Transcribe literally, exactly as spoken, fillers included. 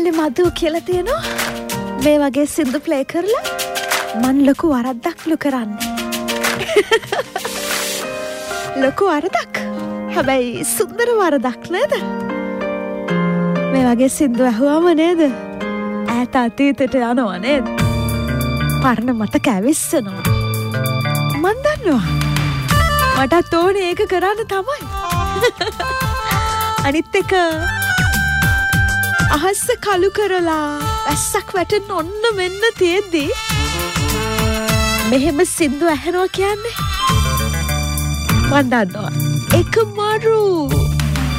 මල්ලි මදු කියලා තියෙනවා මේ වගේ සින්දු ප්ලේ කරලා මන් ලොකු වරද්දක්ලු කරන්නේ. ලොකු වරදක්. හැබැයි සුන්දර වරදක් නේද? මේ වගේ සින්දු ඇහුවම නේද? ඈත අතීතයට යනවා නේද? පරණ මතක ඇවිස්සනවා. මන් දන්නවා. මටත් ඕනේ ඒක කරන්න තමයි. අනිත් එක අහස්ස කළු කරලා වැස්සක් වැටෙන්න ඔන්න මෙන්න තියෙද්දි මෙහෙම සින්දු ඇහෙනවා කියන්නේ මන් දන්නවා ඒක මරු